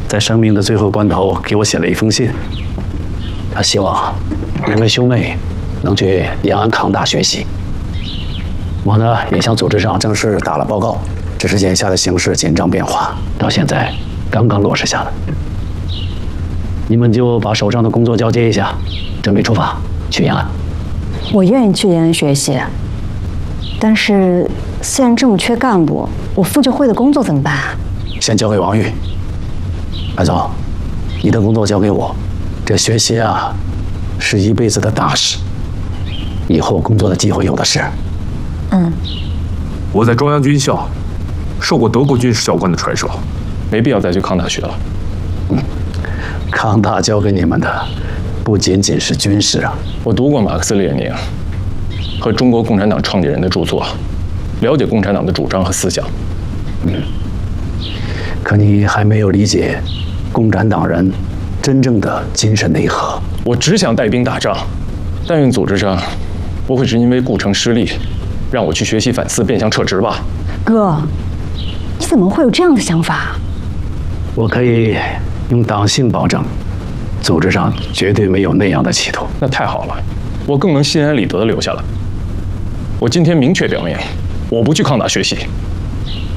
在生命的最后关头给我写了一封信，他希望两位兄妹能去延安康大学习。我呢也向组织上正式打了报告，只是眼下的形势紧张变化，到现在刚刚落实下来。你们就把手上的工作交接一下，准备出发去延安。 我愿意去延安学习，但是县这么缺干部，我妇救会的工作怎么办啊？ 先交给王玉。白总，你的工作交给我，这学习啊是一辈子的大事，以后工作的机会有的是。 我在中央军校受过德国军事教官的传授，没必要再去康大学了。 康大教给你们的不仅仅是军事啊。 我读过马克思列宁和中国共产党创建人的著作，了解共产党的主张和思想。 可你还没有理解共产党人真正的精神内核。 我只想带兵打仗，但愿组织上不会是因为顾城失利，让我去学习反思，变相撤职吧。 哥，你怎么会有这样的想法？ 我可以用党性保证，组织上绝对没有那样的企图。 那太好了，我更能心安理得地留下来。我今天明确表明，我不去康大学习。